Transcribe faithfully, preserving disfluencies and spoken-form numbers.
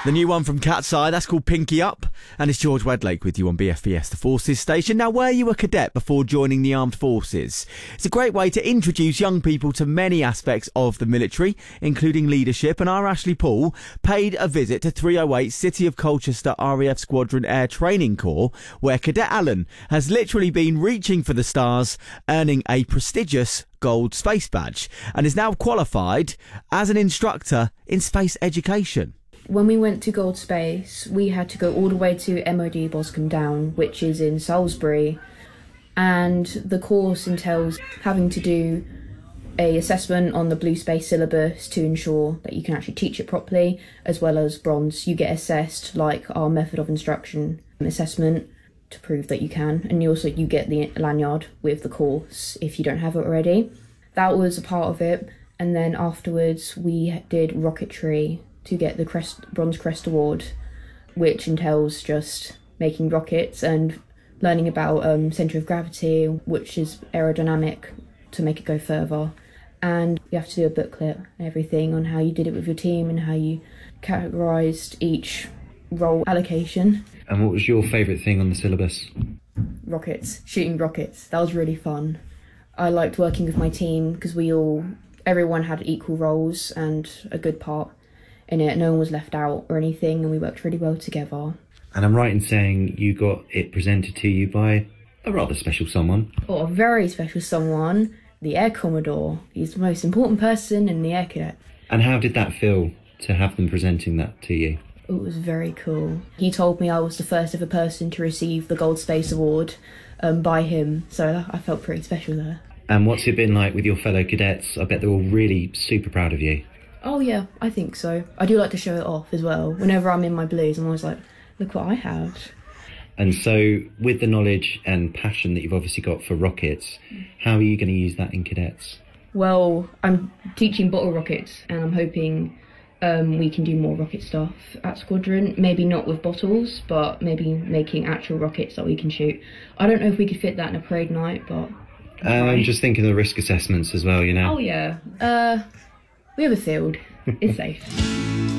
The new one from Cat's Eye, that's called Pinky Up, and it's George Wedlake with you on B F B S, the Forces Station. Now, were you a cadet before joining the Armed Forces? It's a great way to introduce young people to many aspects of the military, including leadership, and our Ashley Paul paid a visit to three oh eight City of Colchester R A F Squadron Air Training Corps, where Cadet Alan has literally been reaching for the stars, earning a prestigious gold space badge, and is now qualified as an instructor in space education. When we went to Gold Space, we had to go all the way to M O D Boscombe Down, which is in Salisbury, and the course entails having to do a assessment on the Blue Space syllabus to ensure that you can actually teach it properly, as well as bronze. You get assessed like our method of instruction assessment to prove that you can, and you also you get the lanyard with the course if you don't have it already. That was a part of it, and then afterwards we did rocketry to get the Crest, Bronze Crest Award, which entails just making rockets and learning about um, centre of gravity, which is aerodynamic, to make it go further. And you have to do a booklet and everything on how you did it with your team and how you categorised each role allocation. And what was your favourite thing on the syllabus? Rockets, shooting rockets. That was really fun. I liked working with my team because we all, everyone had equal roles and a good part in it. No one was left out or anything, and we worked really well together. And I'm right in saying you got it presented to you by a rather special someone. Oh, a very special someone, the Air Commodore. He's the most important person in the Air Cadet. And how did that feel to have them presenting that to you? It was very cool. He told me I was the first ever person to receive the Gold Space Award um, by him, so I felt pretty special there. And what's it been like with your fellow cadets? I bet they're all really super proud of you. Oh yeah, I think so. I do like to show it off as well. Whenever I'm in my blues, I'm always like, look what I have. And so, with the knowledge and passion that you've obviously got for rockets, how are you going to use that in cadets? Well, I'm teaching bottle rockets, and I'm hoping um, we can do more rocket stuff at Squadron. Maybe not with bottles, but maybe making actual rockets that we can shoot. I don't know if we could fit that in a parade night, but... Um, I'm just thinking of the risk assessments as well, you know? Oh yeah. Uh, we have a field. It's safe.